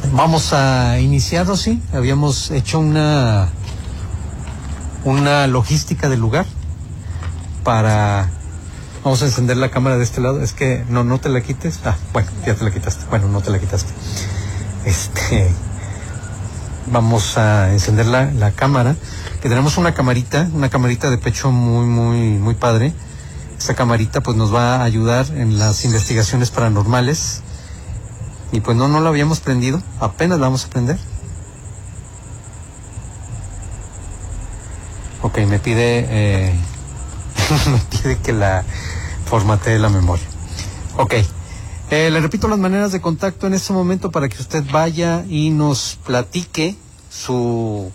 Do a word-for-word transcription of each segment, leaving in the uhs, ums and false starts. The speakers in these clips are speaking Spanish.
Vamos a iniciar, Rosy. Habíamos hecho una una logística del lugar para... Vamos a encender la cámara de este lado. Es que no, no te la quites. Ah, bueno, ya te la quitaste. Bueno, no te la quitaste. Este... Vamos a encender la, la cámara, que tenemos una camarita, una camarita de pecho muy, muy, muy padre. Esta camarita pues nos va a ayudar en las investigaciones paranormales. Y pues no, no la habíamos prendido, apenas la vamos a prender. Ok, me pide, eh, me pide que la formatee la memoria. Ok. Eh, le repito las maneras de contacto en este momento para que usted vaya y nos platique su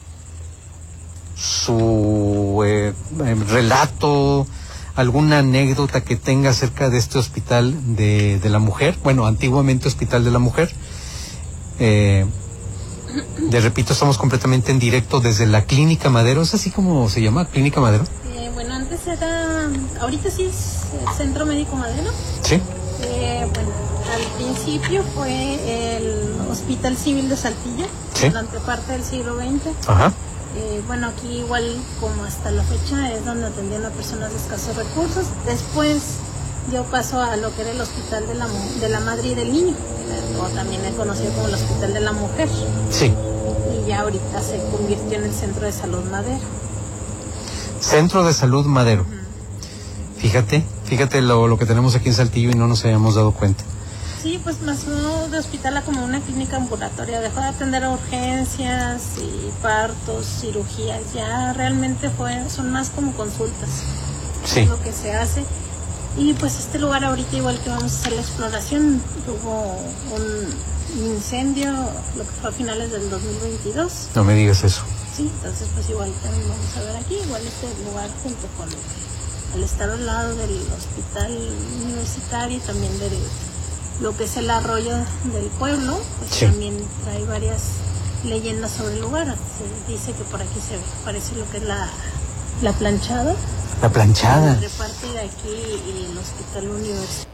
su eh, eh, relato, alguna anécdota que tenga acerca de este hospital de, de la mujer, bueno, antiguamente Hospital de la Mujer. Eh, le repito, estamos completamente en directo desde la Clínica Madero. ¿Es así como se llama? ¿Clínica Madero? Eh, bueno, antes era, ahorita sí es el Centro Médico Madero. Sí. Eh, bueno, al principio fue el Hospital Civil de Saltillo, sí, durante parte del siglo veinte. Ajá. Eh, bueno, aquí igual como hasta la fecha es donde atendían a personas de escasos recursos. Después dio paso a lo que era el Hospital de la, de la Madre y del Niño, o también es conocido como el Hospital de la Mujer. Sí. Y ya ahorita se convirtió en el Centro de Salud Madero. Centro de Salud Madero. Uh-huh. Fíjate, fíjate lo, lo que tenemos aquí en Saltillo y no nos habíamos dado cuenta. Sí, pues pasó de hospital a como una clínica ambulatoria, dejó de atender a urgencias y partos, cirugías, ya realmente fue, son más como consultas, sí, es lo que se hace. Y pues este lugar ahorita igual que vamos a hacer la exploración, tuvo un incendio, lo que fue a finales del dos mil veintidós. No me digas eso. Sí, entonces pues igual también vamos a ver aquí, igual este lugar junto con, al estar al lado del hospital universitario y también del lo que es el arroyo del pueblo, pues sí, también trae varias leyendas sobre el lugar. Se dice que por aquí se parece lo que es la, la planchada. La planchada. Entre parte de aquí y el hospital universitario.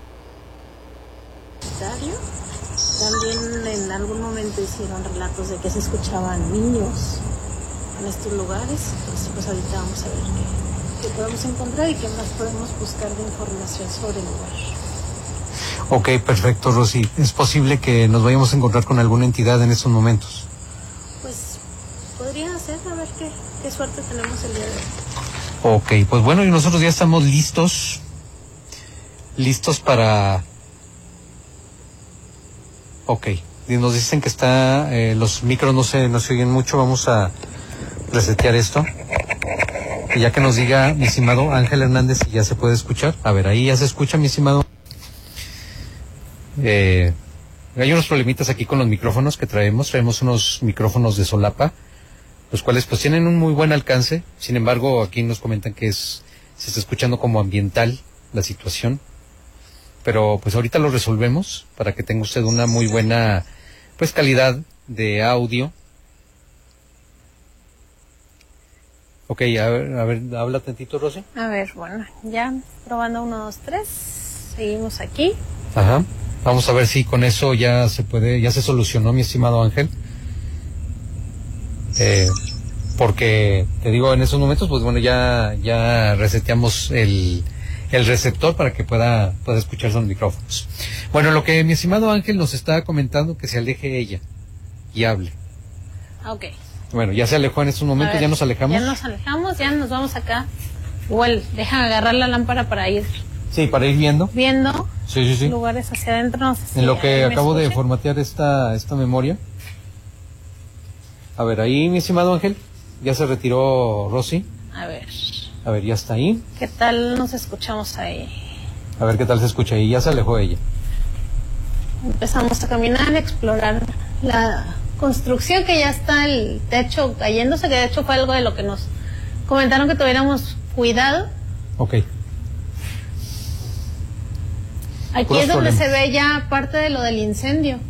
También en algún momento hicieron relatos de que se escuchaban niños en estos lugares. Entonces pues ahorita vamos a ver qué, qué podemos encontrar y qué más podemos buscar de información sobre el lugar. Ok, perfecto, Rosy. ¿Es posible que nos vayamos a encontrar con alguna entidad en estos momentos? Pues podría ser, a ver qué, qué suerte tenemos el día de hoy. Ok, pues bueno, y nosotros ya estamos listos, listos para... Ok, y nos dicen que está, eh, los micros no se, no se oyen mucho, vamos a resetear esto. Y ya que nos diga mi estimado Ángel Hernández si ya se puede escuchar. A ver, ahí ya se escucha, mi estimado. Eh, hay unos problemitas aquí con los micrófonos que traemos, traemos unos micrófonos de solapa, los cuales pues tienen un muy buen alcance. Sin embargo, aquí nos comentan que es, se está escuchando como ambiental la situación, pero pues ahorita lo resolvemos para que tenga usted una muy buena pues calidad de audio. Ok, a ver, a ver, habla tantito, Rosy. A ver, bueno, ya probando uno, dos, tres, seguimos aquí. Ajá. Vamos a ver si con eso ya se puede, ya se solucionó, mi estimado Ángel. Eh, porque te digo, en esos momentos, pues bueno, ya, ya reseteamos el, el receptor para que pueda, pueda escucharse los micrófonos. Bueno, lo que mi estimado Ángel nos está comentando, que se aleje ella y hable. Ok. Bueno, ya se alejó en estos momentos, ver, ya nos alejamos. Ya nos alejamos, ya nos vamos acá. Igual, deja agarrar la lámpara para ir. Sí, para ir viendo. Viendo. Sí, sí, sí. Lugares hacia adentro. No sé si en lo que acabo escuche. de formatear esta, esta memoria. A ver, ahí, mi estimado Ángel, ya se retiró Rosy. A ver. A ver, ya está ahí. ¿Qué tal nos escuchamos ahí? A ver qué tal se escucha ahí, ya se alejó ella. Empezamos a caminar, a explorar la construcción, que ya está el techo cayéndose, que de hecho fue algo de lo que nos comentaron que tuviéramos cuidado. Ok. Aquí Puros es donde problemas. se ve ya parte de lo del incendio.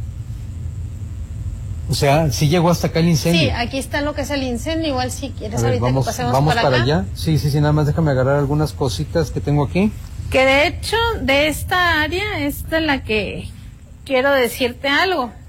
O sea, sí llegó hasta acá el incendio. Sí, aquí está lo que es el incendio. Igual si quieres a ver, ahorita vamos, que pasemos vamos para, para acá. allá. Sí, sí, sí, nada más déjame agarrar algunas cositas que tengo aquí. Que de hecho, de esta área es de la que quiero decirte algo.